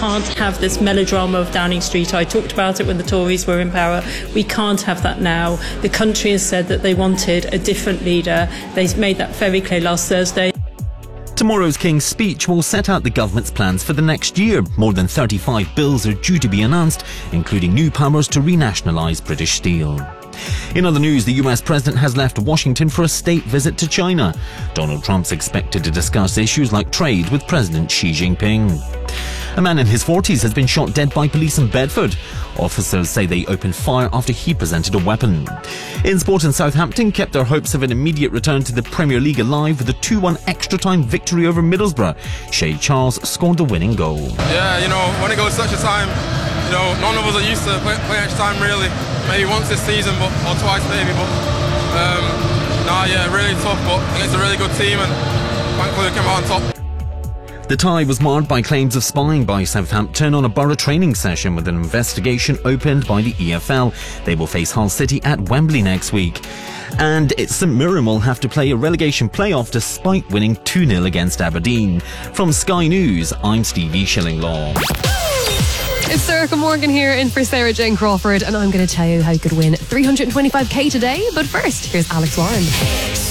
can't have this melodrama of Downing Street. I talked about it when the Tories were in power. We can't have that now. The country has said that they wanted a different leader. They made that very clear last Thursday. Tomorrow's King's speech will set out the government's plans for the next year. More than 35 bills are due to be announced, including new powers to renationalise British Steel. In other news, the US president has left Washington for a state visit to China. Donald Trump's expected to discuss issues like trade with President Xi Jinping. A man in his 40s has been shot dead by police in Bedford. Officers say they opened fire after he presented a weapon. In sport, and Southampton kept their hopes of an immediate return to the Premier League alive with a 2-1 extra-time victory over Middlesbrough. Shay Charles scored the winning goal. Yeah, when it goes such a time, none of us are used to play extra time really. Maybe once this season, or twice maybe, really tough, but against a really good team, and thankfully we came out on top. The tie was marred by claims of spying by Southampton on a Borough training session, with an investigation opened by the EFL. They will face Hull City at Wembley next week. And St Mirren will have to play a relegation playoff despite winning 2-0 against Aberdeen. From Sky News, I'm Stevie Shillinglaw. It's Erica Morgan here in for Sarah Jane Crawford, and I'm going to tell you how you could win 325k today. But first, here's Alex Warren.